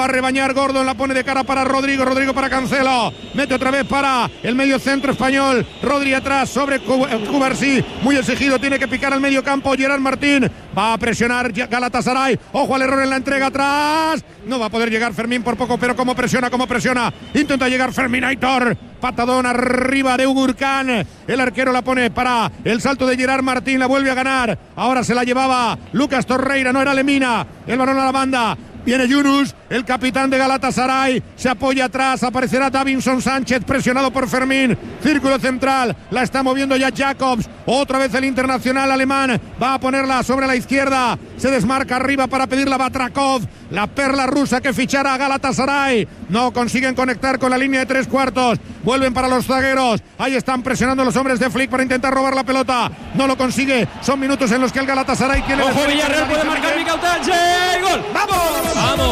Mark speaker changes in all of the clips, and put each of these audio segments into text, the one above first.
Speaker 1: a rebañar Gordon, la pone de cara para Rodrigo para Cancelo, mete otra vez para el medio centro español, Rodri atrás sobre Cubarsí, muy exigido, tiene que picar al medio campo, Gerard Martín, va a presionar Galatasaray, ojo al error en la entrega atrás, no va a poder llegar Fermín por poco, pero cómo presiona, intenta llegar Ferminator, patadón arriba de Ugurcan, el arquero la pone para el salto de Gerard Martín, la vuelve a ganar, ahora se la llevaba Lucas Torreira, no era Lemina, el balón a la banda, viene Yunus, el capitán de Galatasaray, se apoya atrás, aparecerá Davinson Sánchez, presionado por Fermín, círculo central, la está moviendo ya Jacobs, otra vez el internacional alemán, va a ponerla sobre la izquierda, se desmarca arriba para pedirla a Batrakov, la perla rusa que fichara a Galatasaray, no consiguen conectar con la línea de 3/4, vuelven para los zagueros, ahí están presionando los hombres de Flick para intentar robar la pelota, no lo consigue, son minutos en los que el Galatasaray tiene...
Speaker 2: ¡Ojo, Villarreal puede marcar Mikautadze! ¡Gol!
Speaker 1: ¡Vamos!
Speaker 2: ¡Vamos!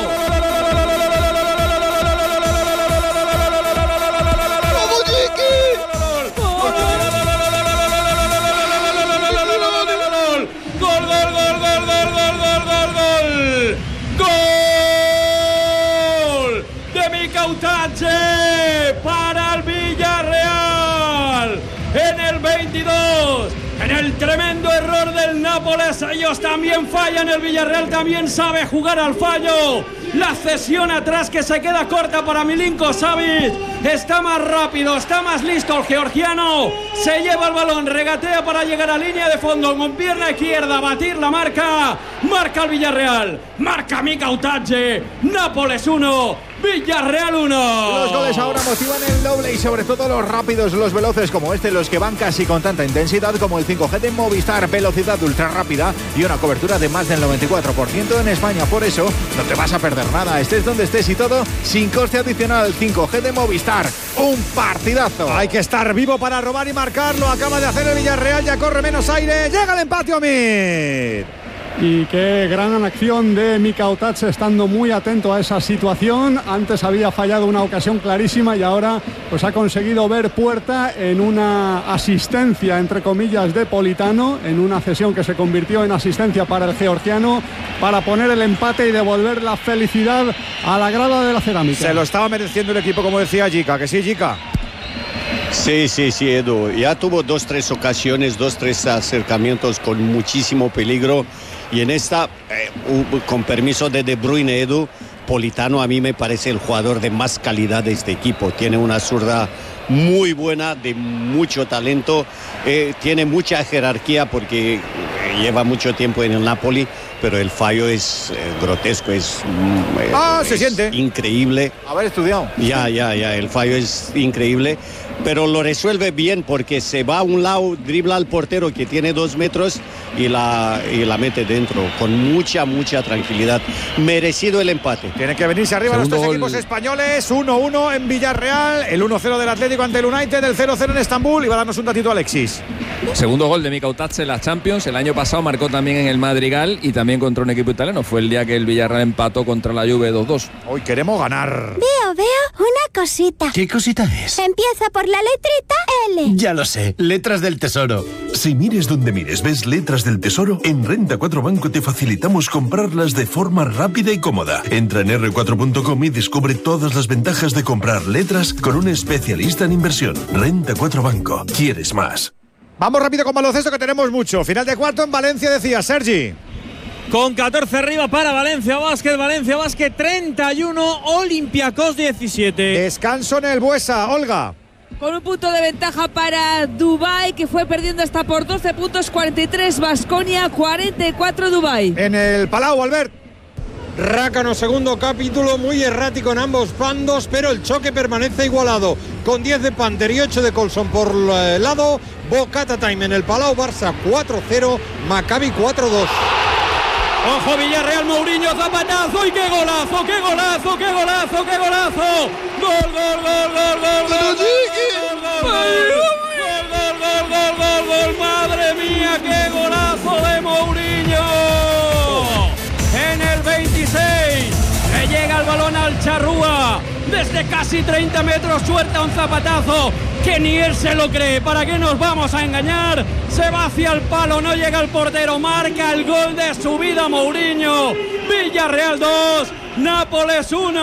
Speaker 2: Mikautadze para el Villarreal en el 22, en el tremendo error del Nápoles. Ellos también fallan, el Villarreal también sabe jugar al fallo. La cesión atrás que se queda corta para Milinko Savic, está más rápido, está más listo el georgiano, se lleva el balón, regatea para llegar a línea de fondo con pierna izquierda, batir la marca el Villarreal, marca Mikautadze, Nápoles 1, Villarreal 1.
Speaker 3: Los goles ahora motivan el doble y sobre todo los rápidos, los veloces como este, los que van casi con tanta intensidad como el 5G de Movistar, velocidad ultra rápida y una cobertura de más del 94% en España. Por eso no te vas a perder nada, estés donde estés y todo sin coste adicional. 5G de Movistar, un partidazo.
Speaker 4: Hay que estar vivo para robar y marcar, lo acaba de hacer el Villarreal, ya corre menos aire, llega el empate, Omid.
Speaker 5: Y qué gran acción de Mikautadze, estando muy atento a esa situación. Antes había fallado una ocasión clarísima y ahora pues ha conseguido ver puerta en una asistencia, entre comillas, de Politano, en una cesión que se convirtió en asistencia para el georgiano, para poner el empate y devolver la felicidad a la grada de la Cerámica.
Speaker 4: Se lo estaba mereciendo el equipo, como decía Jica, que sí, Jica.
Speaker 6: Sí, Edu. Ya tuvo 2-3 ocasiones, 2-3 acercamientos con muchísimo peligro. Y en esta, con permiso de Bruyne, Edu, Politano a mí me parece el jugador de más calidad de este equipo. Tiene una zurda muy buena, de mucho talento. Tiene mucha jerarquía porque lleva mucho tiempo en el Napoli, pero el fallo es grotesco,
Speaker 4: se siente
Speaker 6: increíble.
Speaker 3: Haber estudiado.
Speaker 6: Ya, el fallo es increíble, pero lo resuelve bien porque se va a un lado, dribla al portero que tiene 2 metros y la mete dentro con mucha tranquilidad. Merecido el empate.
Speaker 4: Tiene que venirse arriba los 3 equipos españoles. 1-1 en Villarreal, el 1-0 del Atlético ante el United, el 0-0 en Estambul. Y va a darnos un datito Alexis.
Speaker 2: Segundo gol de Mikautadze en la Champions. El año pasado marcó también en el Madrigal y también contra un equipo italiano. Fue el día que el Villarreal empató contra la Juve 2-2.
Speaker 4: Hoy queremos ganar.
Speaker 7: Veo una cosita.
Speaker 8: ¿Qué cosita es?
Speaker 7: Empieza por la letrita L.
Speaker 8: Ya lo sé, letras del tesoro.
Speaker 9: Si mires donde mires, ves letras del tesoro, en Renta 4 Banco te facilitamos comprarlas de forma rápida y cómoda. Entra en r4.com y descubre todas las ventajas de comprar letras con un especialista en inversión. Renta 4 Banco. ¿Quieres más?
Speaker 4: Vamos rápido con baloncesto, que tenemos mucho. Final de cuarto en Valencia, decía Sergi.
Speaker 10: Con 14 arriba para Valencia Basket 31, Olympiacos 17.
Speaker 4: Descanso en el Buesa, Olga.
Speaker 11: Con un punto de ventaja para Dubái, que fue perdiendo hasta por 12 puntos, 43 Baskonia, 44 Dubái.
Speaker 4: En el Palau, Albert.
Speaker 12: Rácano, segundo capítulo, muy errático en ambos bandos, pero el choque permanece igualado, con 10 de Panther y 8 de Colson por lado. Bocata Time en el Palau, Barça 4-0, Maccabi 4-2.
Speaker 10: Ojo Villarreal, Mourinho, zapatazo y qué golazo. Gol. Madre mía, qué golazo de Mourinho. En el 26 le llega el balón al Charrúa. Desde casi 30 metros suelta un zapatazo que ni él se lo cree. ¿Para qué nos vamos a engañar? Se va hacia el palo, no llega el portero, marca el gol de su vida Mourinho. Villarreal 2, Nápoles 1.